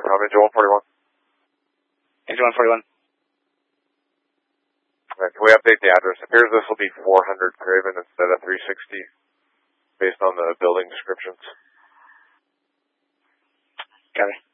I'm into 141. Into 141. Can we update the address? It appears this will be 400 Craven instead of 360, based on the building descriptions. Got it.